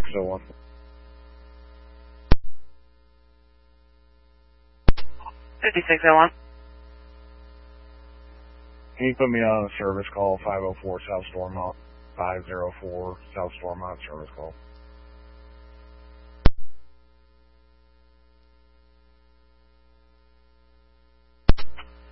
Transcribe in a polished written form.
5601. 5601. Can you put me on a service call, 504 South Stormont, 504 South Stormont service call?